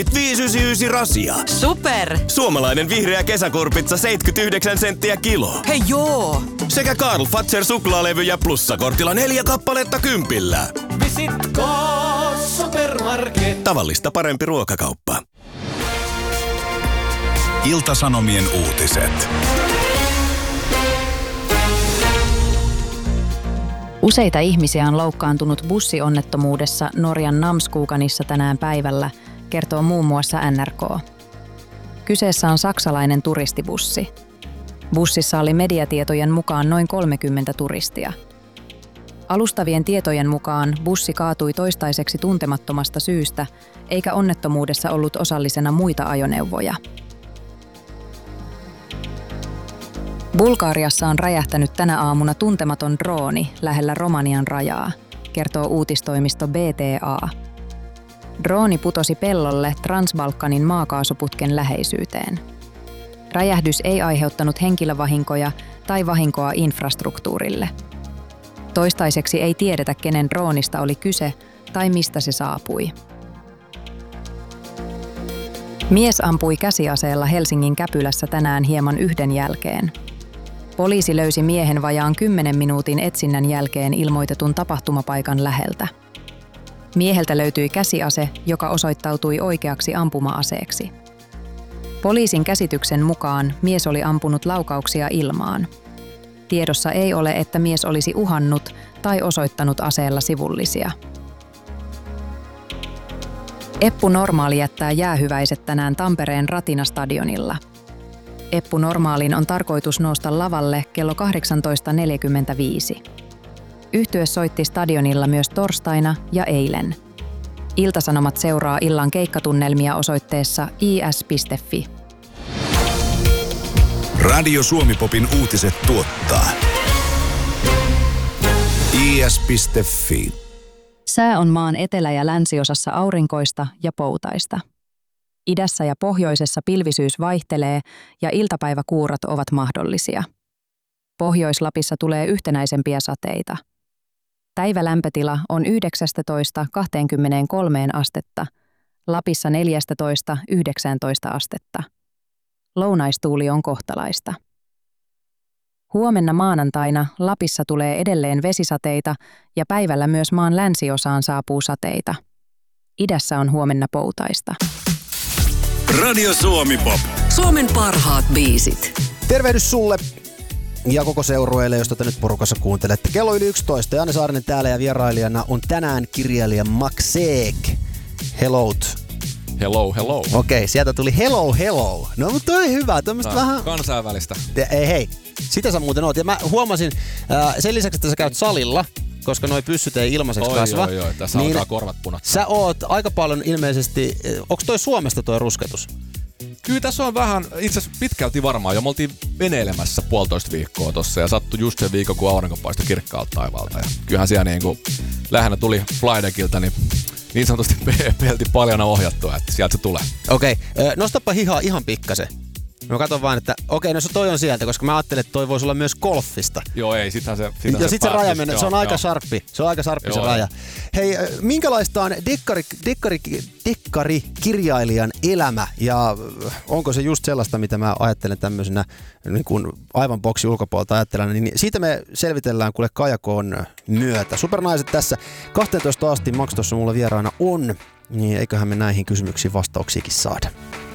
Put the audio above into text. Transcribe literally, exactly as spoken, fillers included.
viisi yhdeksänkymmentäyhdeksän rasia. Super! Suomalainen vihreä kesäkorpitsa seitsemänkymmentäyhdeksän senttiä kilo. Hei joo! Sekä Karl Fazer suklaalevyjä plussakortilla neljä kappaletta kympillä. Visitko Supermarket? Tavallista parempi ruokakauppa. Ilta-Sanomien uutiset. Useita ihmisiä on loukkaantunut bussionnettomuudessa Norjan Namskuukanissa tänään päivällä, kertoo muun muassa N R K. Kyseessä on saksalainen turistibussi. Bussissa oli mediatietojen mukaan noin kolmekymmentä turistia. Alustavien tietojen mukaan bussi kaatui toistaiseksi tuntemattomasta syystä, eikä onnettomuudessa ollut osallisena muita ajoneuvoja. Bulgariassa on räjähtänyt tänä aamuna tuntematon drooni lähellä Romanian rajaa, kertoo uutistoimisto B T A. Drooni putosi pellolle Transbalkanin maakaasuputken läheisyyteen. Räjähdys ei aiheuttanut henkilövahinkoja tai vahinkoa infrastruktuurille. Toistaiseksi ei tiedetä, kenen droonista oli kyse tai mistä se saapui. Mies ampui käsiaseella Helsingin Käpylässä tänään hieman yhden jälkeen. Poliisi löysi miehen vajaan kymmenen minuutin etsinnän jälkeen ilmoitetun tapahtumapaikan läheltä. Mieheltä löytyi käsiase, joka osoittautui oikeaksi ampuma-aseeksi. Poliisin käsityksen mukaan mies oli ampunut laukauksia ilmaan. Tiedossa ei ole, että mies olisi uhannut tai osoittanut aseella sivullisia. Eppu Normaali jättää jäähyväiset tänään Tampereen Ratina-stadionilla. Eppu Normaalin on tarkoitus nousta lavalle kello kahdeksantoista neljäkymmentäviisi. Yhtye soitti stadionilla myös torstaina ja eilen. Ilta-Sanomat seuraa illan keikkatunnelmia osoitteessa i s piste f i. Radio Suomi-popin uutiset tuottaa i s piste f i. Sää on maan etelä- ja länsiosassa aurinkoista ja poutaista. Idässä ja pohjoisessa pilvisyys vaihtelee ja iltapäiväkuurat ovat mahdollisia. Pohjois-Lapissa tulee yhtenäisempiä sateita. Päivälämpötila on yhdeksästätoista kaksikymmentäkolme astetta, Lapissa neljästätoista yhdeksäntoista astetta. Lounaistuuli on kohtalaista. Huomenna maanantaina Lapissa tulee edelleen vesisateita ja päivällä myös maan länsiosaan saapuu sateita. Idässä on huomenna poutaista. Radio Suomi-pop. Suomen parhaat biisit. Tervehdys sulle ja koko seurueelle, jos tätä nyt porukassa kuuntelette. Kello yli yksitoista. Janne Saarinen täällä ja vierailijana on tänään kirjailija Max Seek. Hello. Hello, hello. Okei, okay, sieltä tuli hello, hello. No, mutta toi hyvä. Tämmöistä vähän kansainvälistä. Ei, hei, sitä sä muuten oot. Ja mä huomasin, äh, sen lisäksi, että sä käyt salilla, koska noi pyssyt ei ilmaiseksi oi, kasva. Oi, oi, tässä niin alkaa korvat punottaa. Sä oot aika paljon ilmeisesti, onko toi Suomesta toi rusketus? Kyllä tässä on vähän, itse asiassa pitkälti varmaan jo. Me oltiin veneilemässä puolitoista viikkoa tossa ja sattui just sen viikon, kun aurinko paistoi kirkkaalta taivaalta. Ja kyllähän siellä niinku lähinnä tuli Flydeckiltä, niin niin sanotusti pelti paljana ohjattua, että sieltä se tulee. Okei, okay. Nostapa hihaa ihan pikkasen. Mä katson vaan, että okei, okay, no se toi on sieltä, koska mä ajattelin, että toi voisi olla myös golfista. Joo, ei, sittenhän se sittenhän Ja se sit se päättyisi. raja menee, se on joo, aika joo. sharppi. Se on aika sharppi joo, se raja. Hei, minkälaista on dekkari, dekkari, dekkarikirjailijan elämä ja onko se just sellaista, mitä mä ajattelen tämmöisenä niin kuin aivan boksi ulkopuolelta ajattelen, niin siitä me selvitellään kuule Kajakoon myötä. Supernaiset tässä kahteentoista asti, Max tuossa mulla vieraana on, niin eiköhän me näihin kysymyksiin vastauksiakin saada.